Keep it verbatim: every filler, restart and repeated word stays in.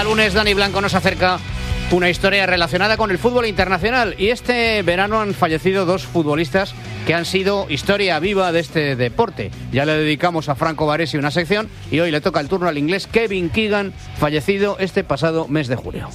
Cada lunes Dani Blanco nos acerca una historia relacionada con el fútbol internacional, y este verano han fallecido dos futbolistas que han sido historia viva de este deporte. Ya le dedicamos a Franco Baresi una sección y hoy le toca el turno al inglés Kevin Keegan, fallecido este pasado mes de julio.